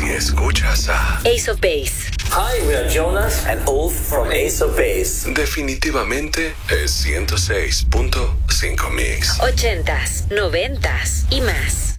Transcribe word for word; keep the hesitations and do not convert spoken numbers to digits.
escuchas a Ace of Base. Hi, we are Jonas and Ulf from Ace of Base. Definitivamente es ciento seis punto cinco Mix. Ochentas, noventas y más.